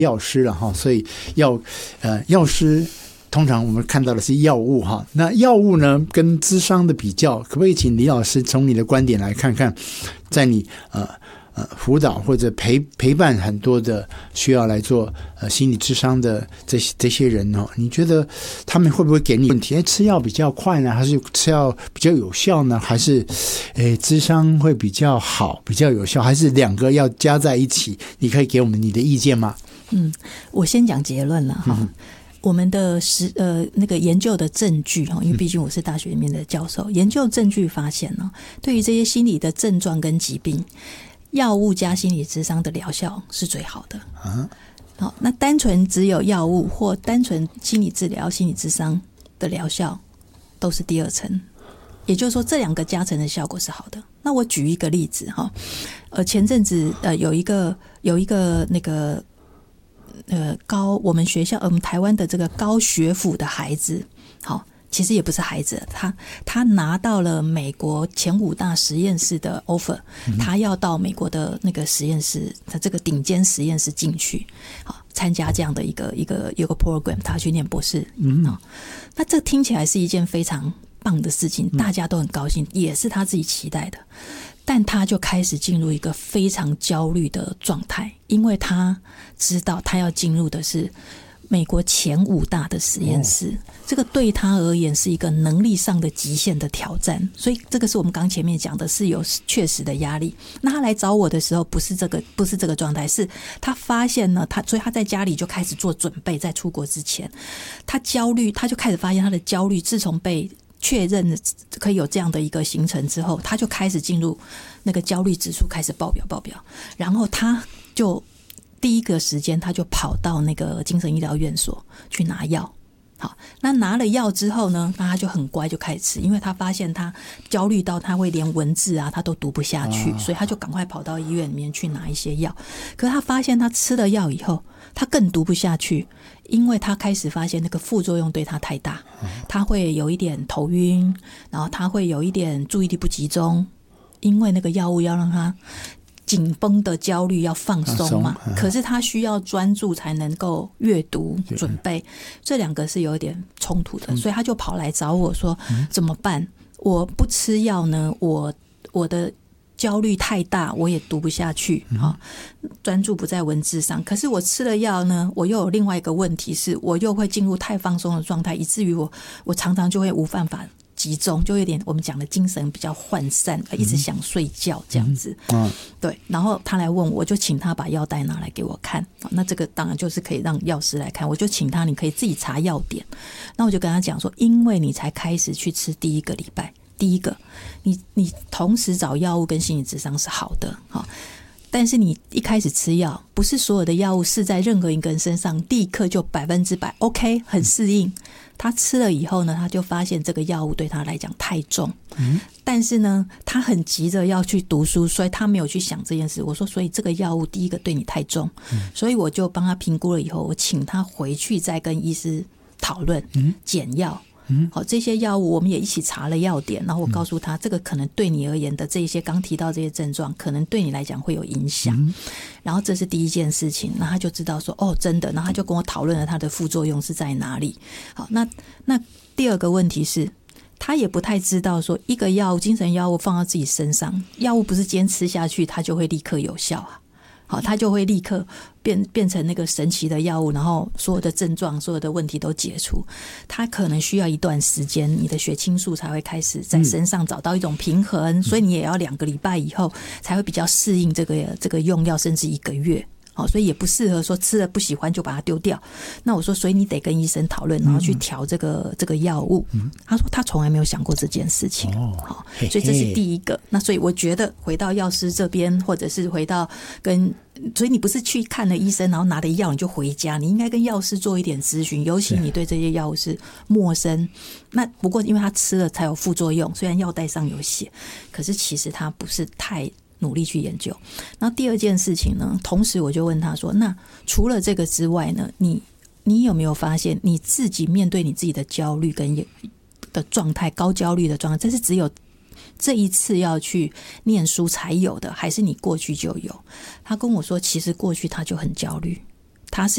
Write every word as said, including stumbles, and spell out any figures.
药师了哈，所以药呃药师通常我们看到的是药物哈。那药物呢跟諮商的比较，可不可以请李老师从你的观点来看看，在你呃呃辅导或者陪陪伴很多的需要来做呃心理諮商的这些这些人哦，你觉得他们会不会给你问题？哎，吃药比较快呢，还是吃药比较有效呢？还是哎諮商会比较好、比较有效？还是两个要加在一起？你可以给我们你的意见吗？ 嗯，我先讲结论了哈。嗯，我们的实呃那个研究的证据哈，因为毕竟我是大学里面的教授，研究证据发现呢，对于这些心理的症状跟疾病，药物加心理諮商的疗效是最好的。啊，好，那单纯只有药物或单纯心理治疗、心理諮商的疗效都是第二层。也就是说，这两个加成的效果是好的。那我举一个例子哈，呃，前阵子呃有一个有一个那个。呃，高我们学校，我们台湾的这个高学府的孩子，好，其实也不是孩子，他他拿到了美国前五大实验室的 offer，嗯，他要到美国的那个实验室，他这个顶尖实验室进去，好，参加这样的一个一个一个 program， 他去念博士，嗯，那这听起来是一件非常棒的事情，大家都很高兴，也是他自己期待的。但他就开始进入一个非常焦虑的状态，因为他知道他要进入的是美国前五大的实验室，哦，这个对他而言是一个能力上的极限的挑战，所以这个是我们刚前面讲的是有确实的压力。那他来找我的时候不是这个不是这个状态，是他发现呢，他所以他在家里就开始做准备，在出国之前他焦虑，他就开始发现他的焦虑自从被确认可以有这样的一个行程之后，他就开始进入那个焦虑指数开始爆表爆表，然后他就第一个时间他就跑到那个精神医疗院所去拿药。好，那拿了药之后呢，那他就很乖就开始吃，因为他发现他焦虑到他会连文字啊他都读不下去，所以他就赶快跑到医院里面去拿一些药。可是他发现他吃了药以后他更读不下去，因为他开始发现那个副作用对他太大，他会有一点头晕，然后他会有一点注意力不集中，因为那个药物要让他紧绷的焦虑要放松嘛，可是他需要专注才能够阅读准备，这两个是有点冲突的，所以他就跑来找我说，嗯，怎么办？我不吃药呢，我我的焦虑太大，我也读不下去，嗯，专注不在文字上。可是我吃了药呢，我又有另外一个问题是，我又会进入太放松的状态，以至于我我常常就会无办法集中，就有点我们讲的精神比较涣散，一直想睡觉这样子。嗯，对。然后他来问我，我就请他把药袋拿来给我看。那这个当然就是可以让药师来看，我就请他，你可以自己查药点。那我就跟他讲说，因为你才开始去吃第一个礼拜，第一个，你你同时找药物跟心理諮商是好的，好。但是你一开始吃药，不是所有的药物试在任何一个人身上立刻就百分之百 OK 很适应。他吃了以后呢，他就发现这个药物对他来讲太重，嗯，但是呢他很急着要去读书，所以他没有去想这件事。我说所以这个药物第一个对你太重，嗯，所以我就帮他评估了以后，我请他回去再跟医师讨论减药。好，这些药物我们也一起查了药点，然后我告诉他，这个可能对你而言的这些刚提到这些症状，可能对你来讲会有影响。然后这是第一件事情，那他就知道说，哦，真的，然后他就跟我讨论了他的副作用是在哪里。好，那那第二个问题是，他也不太知道说，一个药物，精神药物放到自己身上，药物不是今天吃下去，它就会立刻有效啊。好，它就会立刻变变成那个神奇的药物，然后所有的症状、所有的问题都解除。它可能需要一段时间，你的血清素才会开始在身上找到一种平衡，嗯，所以你也要两个礼拜以后才会比较适应这个这个用药，甚至一个月。好，所以也不适合说吃了不喜欢就把它丢掉。那我说，所以你得跟医生讨论，然后去调这个、嗯、这个药物。嗯、他说他从来没有想过这件事情。哦，好，所以这是第一个。那所以我觉得回到药师这边，或者是回到跟，所以你不是去看了医生，然后拿了药你就回家，你应该跟药师做一点咨询，尤其你对这些药物是陌生。那不过因为他吃了才有副作用，虽然药袋上有写，可是其实他不是太努力去研究。然后第二件事情呢，同时我就问他说，那除了这个之外呢，你你有没有发现你自己面对你自己的焦虑跟的状态，高焦虑的状态，这是只有这一次要去念书才有的，还是你过去就有？他跟我说其实过去他就很焦虑，他是